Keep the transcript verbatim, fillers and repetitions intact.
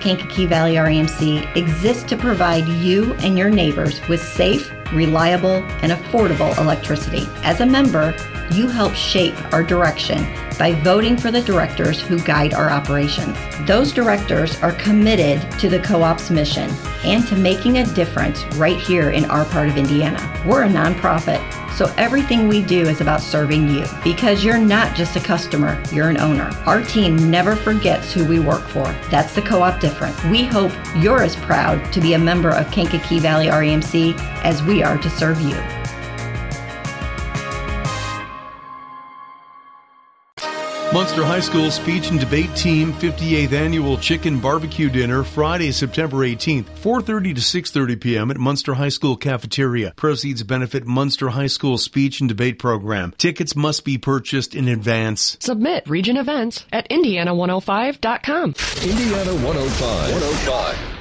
Kankakee Valley R E M C exists to provide you and your neighbors with safe, reliable, and affordable electricity. As a member, you help shape our direction by voting for the directors who guide our operations. Those directors are committed to the co-op's mission and to making a difference right here in our part of Indiana. We're a nonprofit, so everything we do is about serving you because you're not just a customer, you're an owner. Our team never forgets who we work for. That's the co-op difference. We hope you're as proud to be a member of Kankakee Valley R E M C as we are to serve you. Munster High School Speech and Debate Team fifty-eighth Annual Chicken Barbecue Dinner, Friday, September eighteenth, four thirty to six thirty p.m. at Munster High School Cafeteria. Proceeds benefit Munster High School Speech and Debate Program. Tickets must be purchased in advance. Submit Region Events at Indiana one oh five dot com. Indiana one oh five. one oh five.